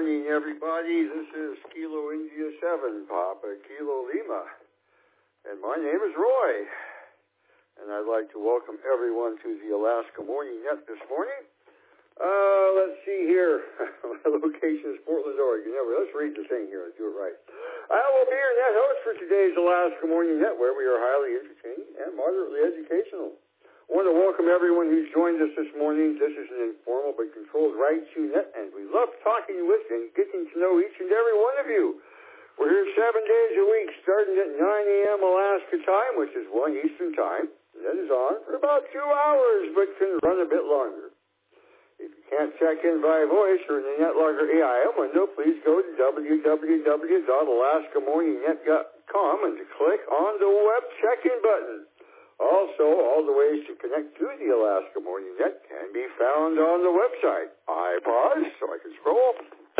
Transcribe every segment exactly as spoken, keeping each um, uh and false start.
morning, everybody. This is Kilo India seven, Papa Kilo Lima. And my name is Roy. And I'd like to welcome everyone to the Alaska Morning Net this morning. Uh, let's see here. My location is Portland, Oregon. Never. Let's read the thing here. Let's do it right. I will be your net host for today's Alaska Morning Net, where we are highly entertaining and moderately educational. I want to welcome everyone who's joined us this morning. This is an informal but controlled right to net, and we love talking with and getting to know each and every one of you. We're here seven days a week, starting at nine a.m. Alaska time, which is one Eastern time. That is on for about two hours, but can run a bit longer. If you can't check in by voice or in the NetLogger A I M window, please go to w w w dot alaska morning net dot com and click on the web check-in button. Also, all the ways to connect to the Alaska Morning Net can be found on the website. I pause so I can scroll.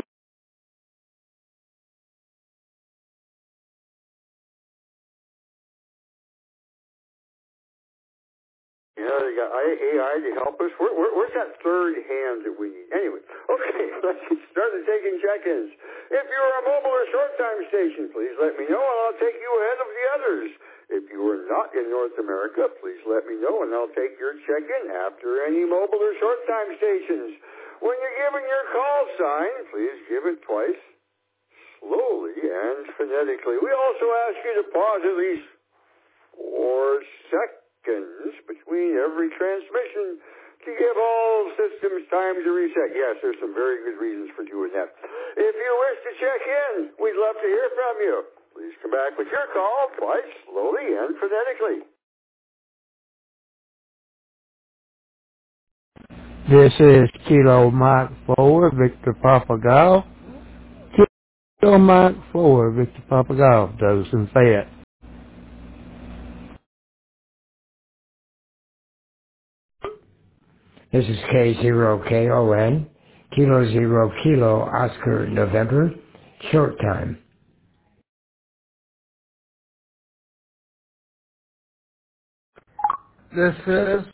You know, they got A I to help us. Where, where, where's that third hand that we need? Anyway, okay, let's get started taking check-ins. If you're a mobile or short-time station, please let me know, and I'll take you ahead of the others. If you are not in North America, please let me know, and I'll take your check-in after any mobile or short-time stations. When you're giving your call sign, please give it twice, slowly and phonetically. We also ask you to pause at least four seconds between every transmission to give all systems time to reset. Yes, there's some very good reasons for doing that. If you wish to check in, we'd love to hear from you. Please come back with your call twice, slowly and phonetically. This is Kilo Mike four, Victor Papagayo. Kilo Mike four, Victor Papagayo, Dothan Fayette. This is K zero K O N, Kilo zero Kilo Oscar November, short time. This is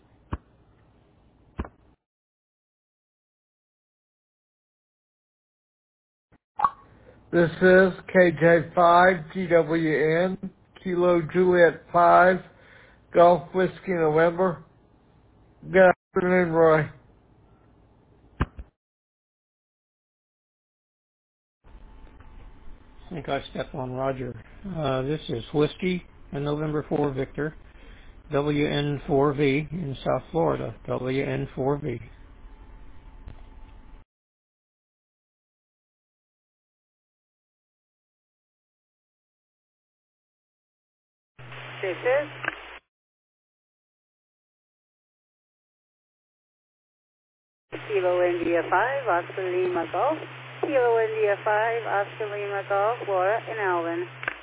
This is K J five G W N, Kilo Juliet five, Golf Whiskey November. Good afternoon, Roy. I think I stepped on Roger. Uh, this is Whiskey and November four Victor, W N four V in South Florida, W N four V. This is Kilo India five, Oscar Lima Golf, Kilo India five, Oscar Lima Golf, Laura and Alvin.